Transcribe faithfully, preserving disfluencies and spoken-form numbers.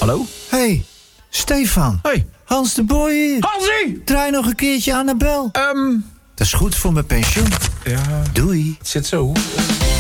Hallo? Hey, Stefan. Hey. Hans de Boy hier. Hansie! Draai nog een keertje Annabel. Um, Dat is goed voor mijn pensioen. ja, Doei. het zit zo.